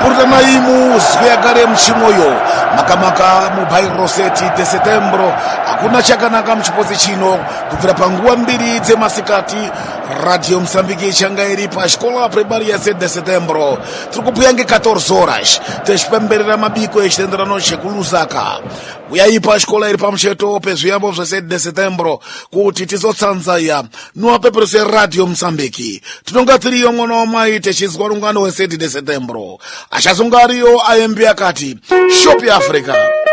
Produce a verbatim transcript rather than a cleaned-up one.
purutana imu zikuyagare mchimoyo makamaka mubairo seti de setembro hakuna chakanaka muchipotsi chino kubvira panguva mbiri dzemasikati. Radio Msambiki changa iri pachikola primaria seti de setembro tiri kubhuya nge-catorze horas tichipemberera mabiko echitenderano chekulusaka. Uyai pachikola iri pamucheto pezviyambo zveseti de setembro kuti tizotsanzaya niwapeperese Radio Msambiki. Tinonga tiriyo mwana wamai techizwa rungano weseti de setembro. Achazonga ariyo ayembi akati Shop ya Africa.